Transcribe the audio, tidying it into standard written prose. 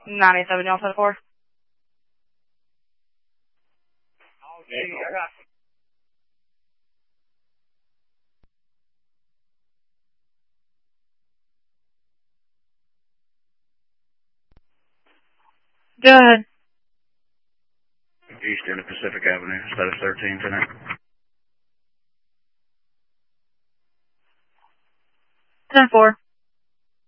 987 Delta 4. Go ahead. East end of Pacific Avenue, instead of 13 for that. 10-4.